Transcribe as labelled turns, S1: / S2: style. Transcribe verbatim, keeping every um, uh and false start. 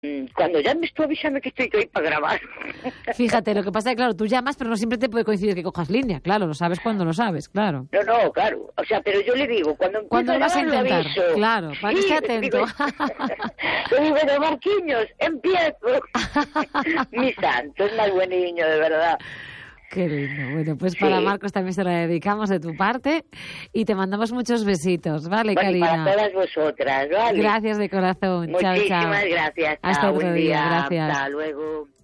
S1: Cuando llames tú avísame que estoy ahí para grabar.
S2: Fíjate, lo que pasa es que, claro, tú llamas, pero no siempre te puede coincidir que cojas línea. Claro, lo sabes cuando lo sabes, claro.
S1: No, no, claro. O sea, pero yo le digo, cuando empiezo
S2: ¿Cuándo
S1: a
S2: lo vas a
S1: grabar,
S2: intentar?
S1: lo aviso.
S2: Claro, para que
S1: Sí,
S2: esté atento.
S1: Digo, le digo, de Marquiños, empiezo. Mi santo, es más buen niño, de verdad.
S2: Qué lindo. Bueno, pues
S1: Sí.
S2: para Marcos también se lo dedicamos de tu parte y te mandamos muchos besitos, ¿vale,
S1: Bueno, y
S2: Karina?
S1: para todas vosotras, ¿vale?
S2: Gracias de corazón.
S1: Muchísimas
S2: Chao, chao.
S1: gracias.
S2: Hasta
S1: Chao,
S2: otro
S1: buen
S2: día.
S1: día.
S2: Gracias.
S1: Hasta luego.